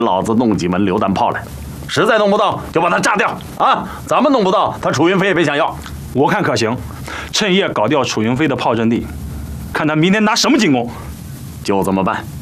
老子弄几门榴弹炮来，实在弄不到就把它炸掉啊！咱们弄不到，他楚云飞也别想要。 我看可行，趁夜搞掉楚云飞的炮阵地，看他明天拿什么进攻。 就这么办。